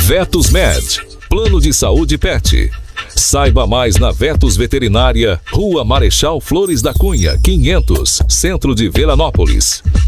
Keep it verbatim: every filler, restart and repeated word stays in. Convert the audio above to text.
Vetos Med, Plano de Saúde Pet. Saiba mais na Vetos Veterinária, Rua Marechal Flores da Cunha, quinhentos, Centro de Veranópolis.